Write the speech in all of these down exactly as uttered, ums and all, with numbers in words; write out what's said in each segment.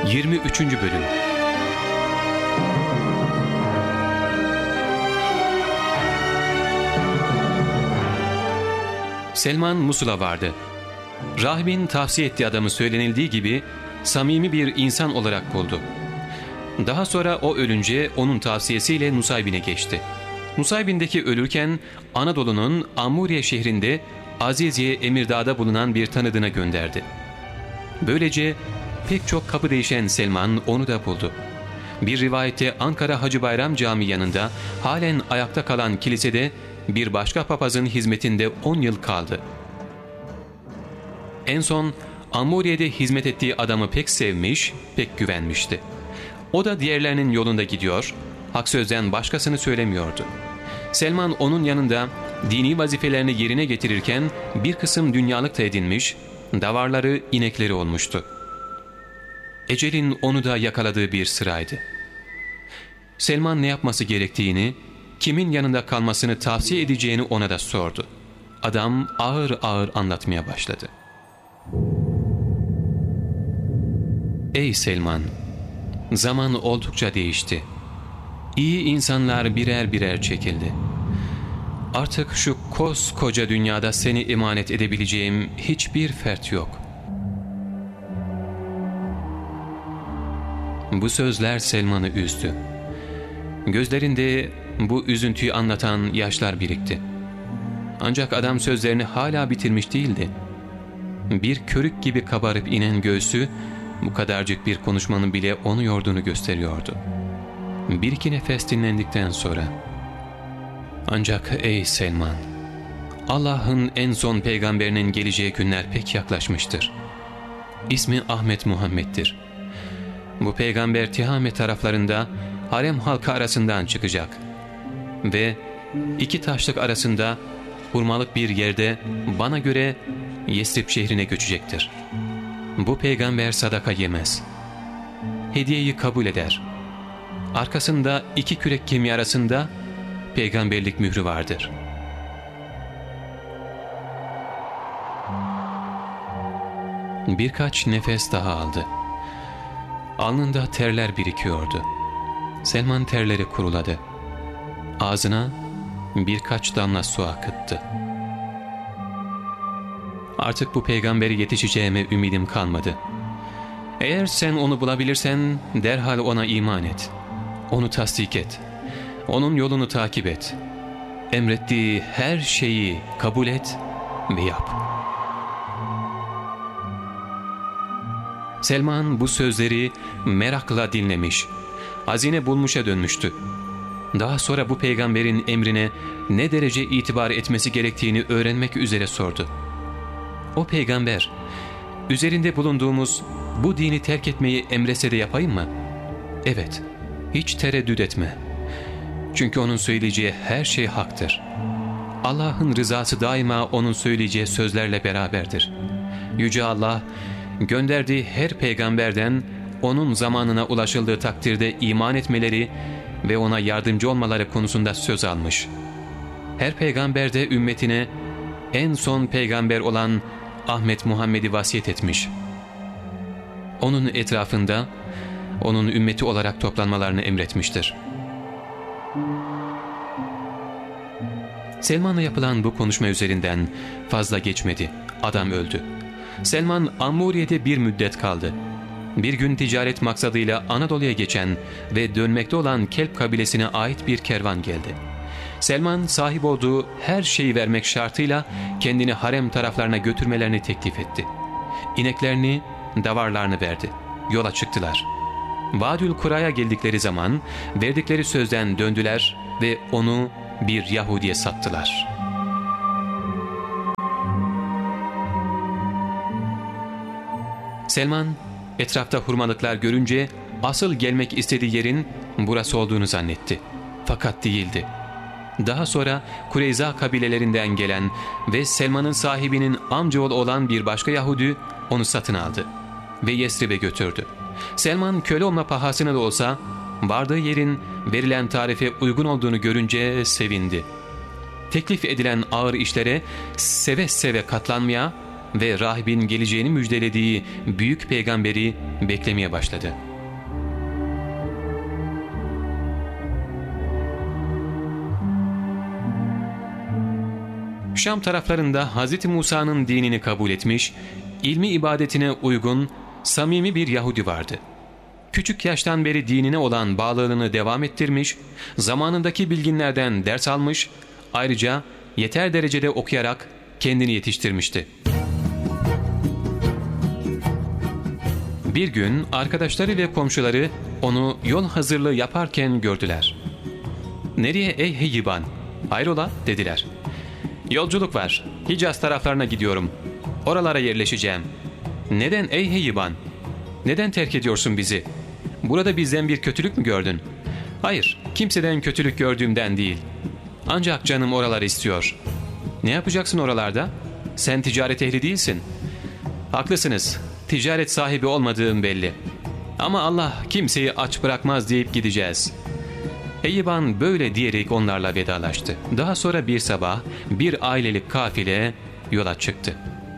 yirmi üçüncü Bölüm. Selman Musul'a vardı. Rahibin tavsiye ettiği adamı söylenildiği gibi samimi bir insan olarak buldu. Daha sonra o ölünce onun tavsiyesiyle Nusaybin'e geçti. Nusaybin'deki ölürken Anadolu'nun Amuriye şehrinde Aziziye Emirdağ'da bulunan bir tanıdığına gönderdi. Böylece pek çok kapı değişen Selman onu da buldu. Bir rivayette Ankara Hacı Bayram Camii yanında halen ayakta kalan kilisede bir başka papazın hizmetinde on yıl kaldı. En son Amuriye'de hizmet ettiği adamı pek sevmiş, pek güvenmişti. O da diğerlerinin yolunda gidiyor, hak sözden başkasını söylemiyordu. Selman onun yanında dini vazifelerini yerine getirirken bir kısım dünyalık da edinmiş, davarları, inekleri olmuştu. Ecelin onu da yakaladığı bir sıraydı. Selman ne yapması gerektiğini, kimin yanında kalmasını tavsiye edeceğini ona da sordu. Adam ağır ağır anlatmaya başladı. Ey Selman! Zaman oldukça değişti. İyi insanlar birer birer çekildi. Artık şu koskoca dünyada seni emanet edebileceğim hiçbir fert yok. Bu sözler Selman'ı üzdü. Gözlerinde bu üzüntüyü anlatan yaşlar birikti. Ancak adam sözlerini hala bitirmiş değildi. Bir körük gibi kabarıp inen göğsü bu kadarcık bir konuşmanın bile onu yorduğunu gösteriyordu. Bir iki nefes dinlendikten sonra, ancak ey Selman, Allah'ın en son peygamberinin geleceği günler pek yaklaşmıştır. İsmi Ahmet Muhammed'dir. Bu peygamber Tihame taraflarında harem halkı arasından çıkacak ve iki taşlık arasında hurmalık bir yerde bana göre Yesrib şehrine göçecektir. Bu peygamber sadaka yemez. Hediyeyi kabul eder. Arkasında iki kürek kemiği arasında peygamberlik mührü vardır. Birkaç nefes daha aldı. Alnında terler birikiyordu. Selman terleri kuruladı. Ağzına birkaç damla su akıttı. Artık bu peygambere yetişeceğime ümidim kalmadı. Eğer sen onu bulabilirsen derhal ona iman et. Onu tasdik et. Onun yolunu takip et. Emrettiği her şeyi kabul et ve yap. Selman bu sözleri merakla dinlemiş, hazine bulmuşa dönmüştü. Daha sonra bu peygamberin emrine ne derece itibar etmesi gerektiğini öğrenmek üzere sordu. O peygamber, üzerinde bulunduğumuz bu dini terk etmeyi emretse de yapayım mı? Evet, hiç tereddüt etme. Çünkü onun söyleyeceği her şey haktır. Allah'ın rızası daima onun söyleyeceği sözlerle beraberdir. Yüce Allah, gönderdiği her peygamberden onun zamanına ulaşıldığı takdirde iman etmeleri ve ona yardımcı olmaları konusunda söz almış. Her peygamber de ümmetine en son peygamber olan Ahmet Muhammed'i vasiyet etmiş. Onun etrafında onun ümmeti olarak toplanmalarını emretmiştir. Selman'a yapılan bu konuşma üzerinden fazla geçmedi. Adam öldü. Selman Amuriye'de bir müddet kaldı. Bir gün ticaret maksadıyla Anadolu'ya geçen ve dönmekte olan Kelp kabilesine ait bir kervan geldi. Selman sahip olduğu her şeyi vermek şartıyla kendini harem taraflarına götürmelerini teklif etti. İneklerini, davarlarını verdi. Yola çıktılar. Vadül Kura'ya geldikleri zaman verdikleri sözden döndüler ve onu bir Yahudi'ye sattılar. Selman etrafta hurmalıklar görünce asıl gelmek istediği yerin burası olduğunu zannetti. Fakat değildi. Daha sonra Kureyza kabilelerinden gelen ve Selman'ın sahibinin amcaoğlu olan bir başka Yahudi onu satın aldı ve Yesrib'e götürdü. Selman köle olma pahasına da olsa vardığı yerin verilen tarife uygun olduğunu görünce sevindi. Teklif edilen ağır işlere seve seve katlanmaya ve rahibin geleceğini müjdelediği büyük peygamberi beklemeye başladı. Şam taraflarında Hz. Musa'nın dinini kabul etmiş, ilmi ibadetine uygun, samimi bir Yahudi vardı. Küçük yaştan beri dinine olan bağlılığını devam ettirmiş, zamanındaki bilginlerden ders almış, ayrıca yeter derecede okuyarak kendini yetiştirmişti. Bir gün arkadaşları ve komşuları onu yol hazırlığı yaparken gördüler. "Nereye ey Heyyiban? Hayrola?" dediler. "Yolculuk var. Hicaz taraflarına gidiyorum. Oralara yerleşeceğim." "Neden ey Heyyiban? Neden terk ediyorsun bizi? Burada bizden bir kötülük mü gördün?" "Hayır, kimseden kötülük gördüğümden değil. Ancak canım oraları istiyor." "Ne yapacaksın oralarda? Sen ticaret ehli değilsin." "Haklısınız. Ticaret sahibi olmadığım belli. Ama Allah kimseyi aç bırakmaz deyip gideceğiz." Heyyiban böyle diyerek onlarla vedalaştı. Daha sonra bir sabah bir ailelik kafile yola çıktı.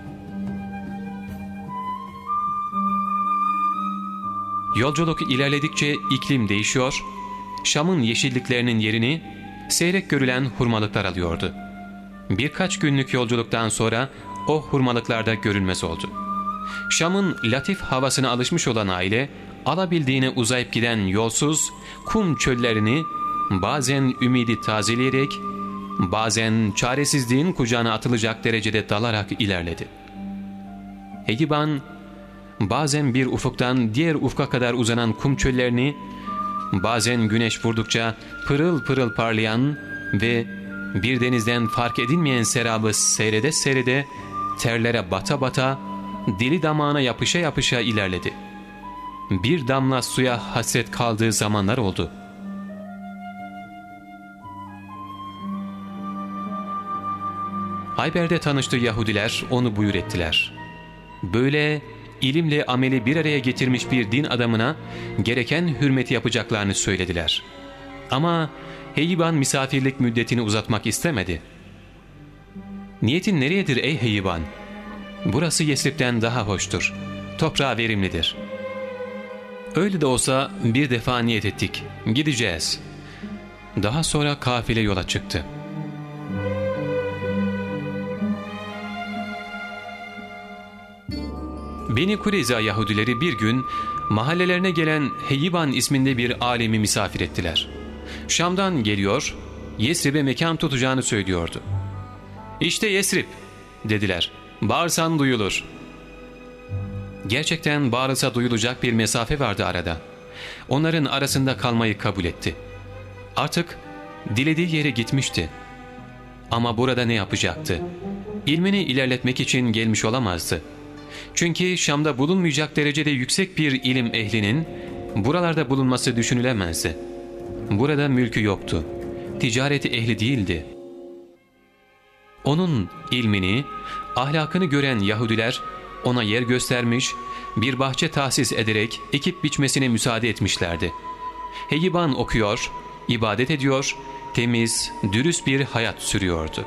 Yolculuk ilerledikçe iklim değişiyor, Şam'ın yeşilliklerinin yerini seyrek görülen hurmalıklar alıyordu. Birkaç günlük yolculuktan sonra o hurmalıklarda görünmez oldu. Şam'ın latif havasına alışmış olan aile, alabildiğine uzayıp giden yolsuz kum çöllerini bazen ümidi tazeleyerek, bazen çaresizliğin kucağına atılacak derecede dalarak ilerledi. Heyyiban, bazen bir ufuktan diğer ufka kadar uzanan kum çöllerini, bazen güneş vurdukça pırıl pırıl parlayan ve bir denizden fark edilmeyen serabı seyrede seyrede, terlere bata bata, dili damağına yapışa yapışa ilerledi. Bir damla suya hasret kaldığı zamanlar oldu. Hayber'de tanıştığı Yahudiler onu buyur ettiler. Böyle ilimle ameli bir araya getirmiş bir din adamına gereken hürmeti yapacaklarını söylediler. Ama Heyyiban misafirlik müddetini uzatmak istemedi. "Niyetin nereyedir ey Heyyiban? Burası Yesrib'den daha hoştur. Toprağı verimlidir." "Öyle de olsa bir defa niyet ettik. Gideceğiz." Daha sonra kafile yola çıktı. Beni Kureyza Yahudileri bir gün mahallelerine gelen Heyyiban isminde bir alemi misafir ettiler. Şam'dan geliyor, Yesrib'e mekan tutacağını söylüyordu. "İşte Yesrib," dediler. "Bağırsan duyulur." Gerçekten bağırsa duyulacak bir mesafe vardı arada. Onların arasında kalmayı kabul etti. Artık dilediği yere gitmişti. Ama burada ne yapacaktı? İlmini ilerletmek için gelmiş olamazdı. Çünkü Şam'da bulunmayacak derecede yüksek bir ilim ehlinin buralarda bulunması düşünülemezdi. Burada mülkü yoktu. Ticareti ehli değildi. Onun ilmini, ahlakını gören Yahudiler ona yer göstermiş, bir bahçe tahsis ederek ekip biçmesine müsaade etmişlerdi. Heyyiban okuyor, ibadet ediyor, temiz, dürüst bir hayat sürüyordu.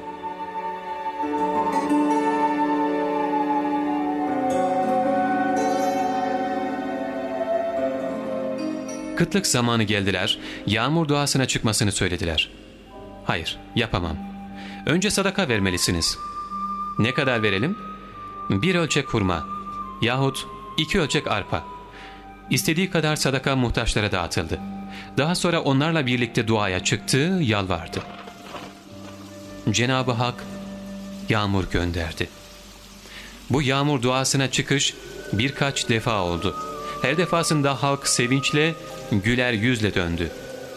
Kıtlık zamanı geldiler, yağmur duasına çıkmasını söylediler. "Hayır, yapamam. Önce sadaka vermelisiniz." "Ne kadar verelim?" "Bir ölçek hurma yahut iki ölçek arpa." İstediği kadar sadaka muhtaçlara dağıtıldı. Daha sonra onlarla birlikte duaya çıktı, yalvardı. Cenab-ı Hak yağmur gönderdi. Bu yağmur duasına çıkış birkaç defa oldu. Her defasında halk sevinçle, güler yüzle döndü.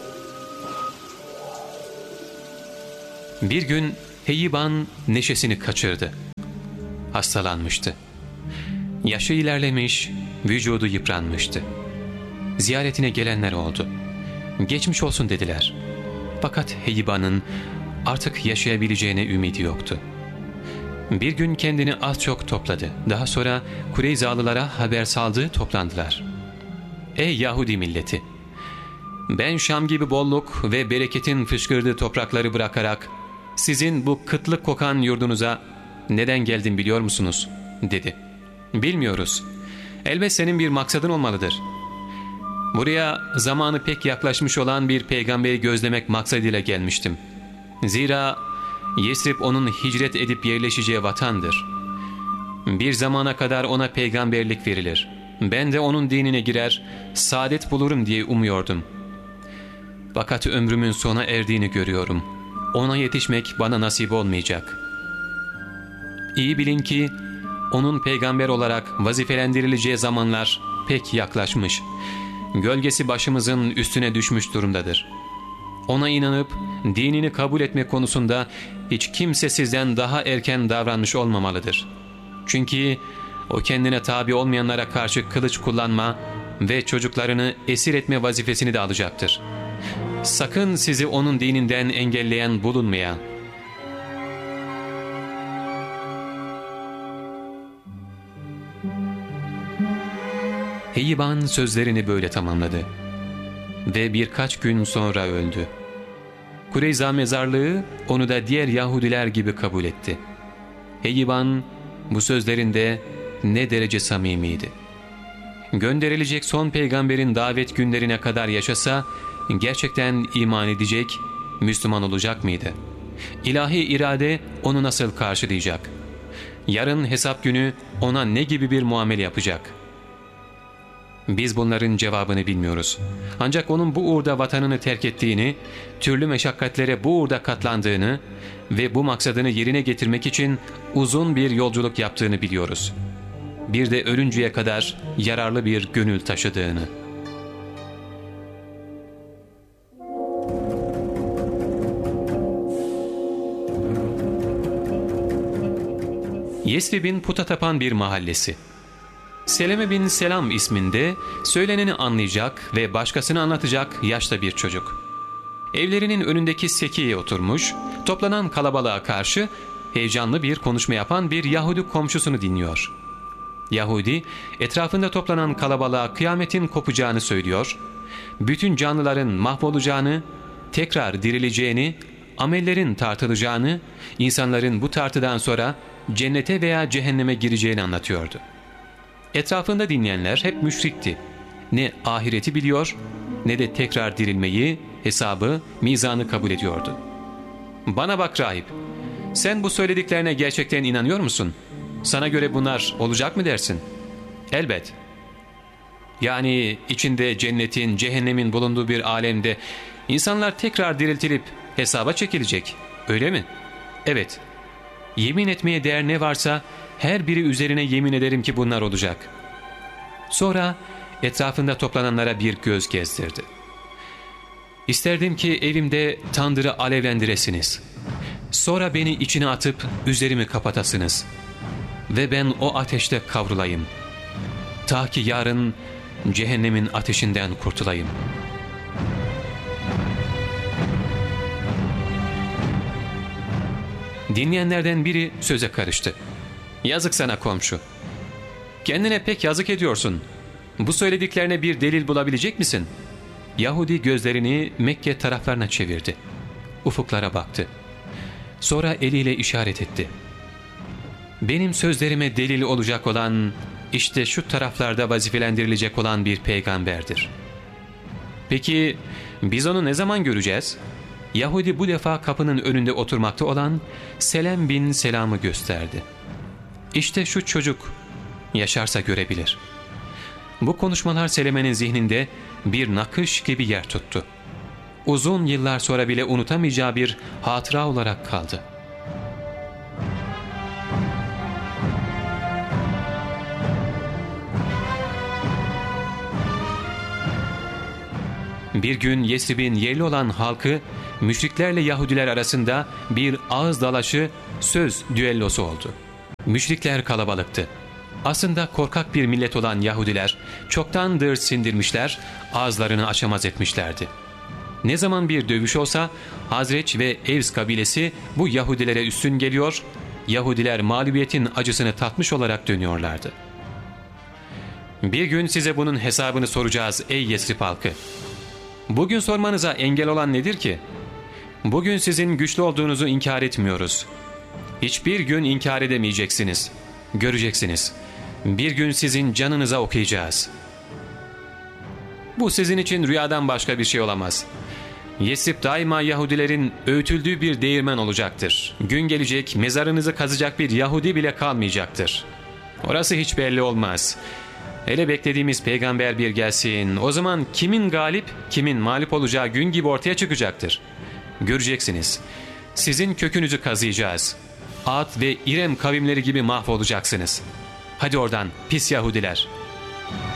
Bir gün Heyyiban neşesini kaçırdı. Hastalanmıştı. Yaşı ilerlemiş, vücudu yıpranmıştı. Ziyaretine gelenler oldu. "Geçmiş olsun," dediler. Fakat Heyyiban'ın artık yaşayabileceğine ümidi yoktu. Bir gün kendini az çok topladı. Daha sonra Kureyzalılara haber saldı, toplandılar. "Ey Yahudi milleti! Ben Şam gibi bolluk ve bereketin fışkırdığı toprakları bırakarak sizin bu kıtlık kokan yurdunuza neden geldim biliyor musunuz? dedi. ''Bilmiyoruz. Elbet senin bir maksadın olmalıdır. Buraya zamanı pek yaklaşmış olan bir peygamberi gözlemek maksadıyla gelmiştim. Zira Yesrib onun hicret edip yerleşeceği vatandır. Bir zamana kadar ona peygamberlik verilir. Ben de onun dinine girer, saadet bulurum diye umuyordum. Fakat ömrümün sona erdiğini görüyorum. Ona yetişmek bana nasip olmayacak. İyi bilin ki onun peygamber olarak vazifelendirileceği zamanlar pek yaklaşmış. Gölgesi başımızın üstüne düşmüş durumdadır. Ona inanıp dinini kabul etme konusunda hiç kimse sizden daha erken davranmış olmamalıdır. Çünkü o kendine tabi olmayanlara karşı kılıç kullanma ve çocuklarını esir etme vazifesini de alacaktır. Sakın sizi onun dininden engelleyen bulunmaya. Heyyiban sözlerini böyle tamamladı ve birkaç gün sonra öldü. Kureyza mezarlığı onu da diğer Yahudiler gibi kabul etti. Heyyiban bu sözlerinde ne derece samimiydi. Gönderilecek son peygamberin davet günlerine kadar yaşasa gerçekten iman edecek, Müslüman olacak mıydı? İlahi irade onu nasıl karşılayacak? Yarın hesap günü ona ne gibi bir muamele yapacak? Biz bunların cevabını bilmiyoruz. Ancak onun bu uğurda vatanını terk ettiğini, türlü meşakkatlere bu uğurda katlandığını ve bu maksadını yerine getirmek için uzun bir yolculuk yaptığını biliyoruz. Bir de ölünceye kadar yararlı bir gönül taşıdığını. Yesrib'in puta tapan bir mahallesi. Seleme bin Selam isminde söyleneni anlayacak ve başkasını anlatacak yaşta bir çocuk. Evlerinin önündeki sekiye oturmuş, toplanan kalabalığa karşı heyecanlı bir konuşma yapan bir Yahudi komşusunu dinliyor. Yahudi, etrafında toplanan kalabalığa kıyametin kopacağını söylüyor, bütün canlıların mahvolacağını, tekrar dirileceğini, amellerin tartılacağını, insanların bu tartıdan sonra cennete veya cehenneme gireceğini anlatıyordu. Etrafında dinleyenler hep müşrikti. Ne ahireti biliyor, ne de tekrar dirilmeyi, hesabı, mizanı kabul ediyordu. ''Bana bak rahip, sen bu söylediklerine gerçekten inanıyor musun? Sana göre bunlar olacak mı dersin?'' ''Elbet. Yani içinde cennetin, cehennemin bulunduğu bir alemde insanlar tekrar diriltilip hesaba çekilecek, öyle mi?'' ''Evet. Yemin etmeye değer ne varsa her biri üzerine yemin ederim ki bunlar olacak.'' Sonra etrafında toplananlara bir göz gezdirdi. ''İsterdim ki evimde tandırı alevlendiresiniz. Sonra beni içine atıp üzerimi kapatasınız. Ve ben o ateşte kavrulayım. Ta ki yarın cehennemin ateşinden kurtulayım.'' Dinleyenlerden biri söze karıştı. ''Yazık sana komşu. Kendine pek yazık ediyorsun. Bu söylediklerine bir delil bulabilecek misin?'' Yahudi gözlerini Mekke taraflarına çevirdi. Ufuklara baktı. Sonra eliyle işaret etti. ''Benim sözlerime delil olacak olan işte şu taraflarda vazifelendirilecek olan bir peygamberdir.'' ''Peki biz onu ne zaman göreceğiz?'' Yahudi bu defa kapının önünde oturmakta olan Selem bin Selam'ı gösterdi. ''İşte şu çocuk, yaşarsa görebilir.'' Bu konuşmalar Seleme'nin zihninde bir nakış gibi yer tuttu. Uzun yıllar sonra bile unutamayacağı bir hatıra olarak kaldı. Bir gün Yesrib'in yerli olan halkı müşriklerle Yahudiler arasında bir ağız dalaşı, söz düellosu oldu. Müşrikler kalabalıktı. Aslında korkak bir millet olan Yahudiler çoktandır sindirmişler, ağızlarını açamaz etmişlerdi. Ne zaman bir dövüş olsa Hazreç ve Evs kabilesi bu Yahudilere üstün geliyor, Yahudiler mağlubiyetin acısını tatmış olarak dönüyorlardı. ''Bir gün size bunun hesabını soracağız ey Yesrib halkı. Bugün sormanıza engel olan nedir ki? Bugün sizin güçlü olduğunuzu inkar etmiyoruz. Hiçbir gün inkar edemeyeceksiniz. Göreceksiniz. Bir gün sizin canınıza okuyacağız. Bu sizin için rüyadan başka bir şey olamaz. Yesrib daima Yahudilerin öğütüldüğü bir değirmen olacaktır. Gün gelecek, mezarınızı kazacak bir Yahudi bile kalmayacaktır. Orası hiç belli olmaz. Hele beklediğimiz peygamber bir gelsin. O zaman kimin galip, kimin mağlup olacağı gün gibi ortaya çıkacaktır. Göreceksiniz. Sizin kökünüzü kazıyacağız. Ad ve İrem kavimleri gibi mahvolacaksınız. Hadi oradan pis Yahudiler.